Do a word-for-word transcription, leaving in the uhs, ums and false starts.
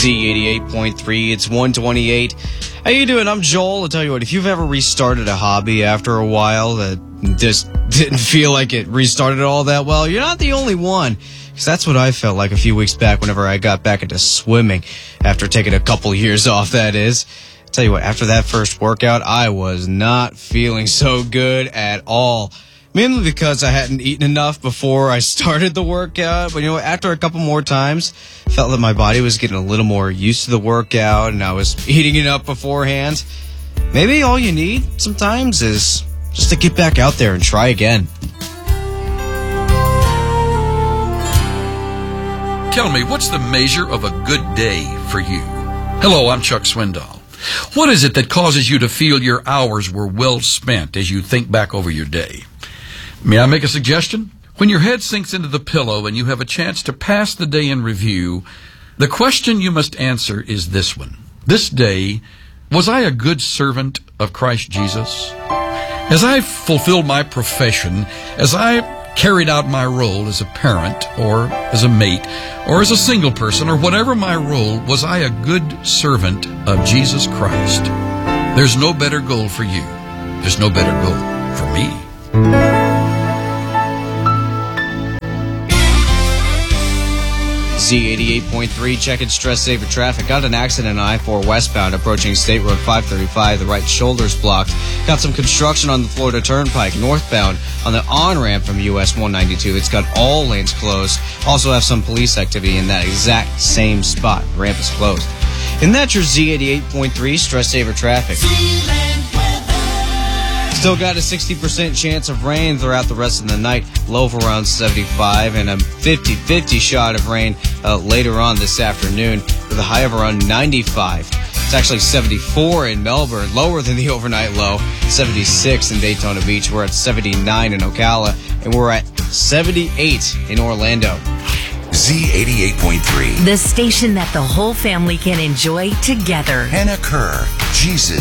Z eighty-eight point three, it's one twenty-eight. How you doing? I'm Joel. I'll tell you what, if you've ever restarted a hobby after a while that just didn't feel like it restarted all that well, you're not the only one. Because that's what I felt like a few weeks back whenever I got back into swimming after taking a couple years off, that is. I'll tell you what, after that first workout, I was not feeling so good at all. Mainly because I hadn't eaten enough before I started the workout. But, you know, after a couple more times, I felt that my body was getting a little more used to the workout and I was eating it up beforehand. Maybe all you need sometimes is just to get back out there and try again. Tell me, what's the measure of a good day for you? Hello, I'm Chuck Swindoll. What is it that causes you to feel your hours were well spent as you think back over your day? May I make a suggestion? When your head sinks into the pillow and you have a chance to pass the day in review, the question you must answer is this one. This day, was I a good servant of Christ Jesus? As I fulfilled my profession, as I carried out my role as a parent or as a mate or as a single person or whatever my role, was I a good servant of Jesus Christ? There's no better goal for you. There's no better goal for me. Z eighty-eight point three, checking stress saver traffic. Got an accident on I four westbound approaching State Road five thirty-five. The right shoulder's blocked. Got some construction on the Florida Turnpike northbound on the on-ramp from U S one ninety-two. It's got all lanes closed. Also have some police activity in that exact same spot. The ramp is closed. And that's your Z eighty-eight point three stress saver traffic. Still got a sixty percent chance of rain throughout the rest of the night. Low of around seventy-five and a fifty-fifty shot of rain uh, later on this afternoon with a high of around ninety-five. It's actually seventy-four in Melbourne, lower than the overnight low. seventy-six in Daytona Beach. We're at seventy-nine in Ocala, and we're at seventy-eight in Orlando. Z eighty-eight point three. The station that the whole family can enjoy together. Hannah Kerr, Jesus